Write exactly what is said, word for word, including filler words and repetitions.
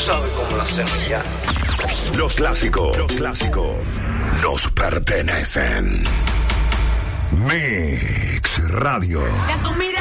sabes cómo lo hacemos ya. Los clásicos, los clásicos nos pertenecen. Mix Radio.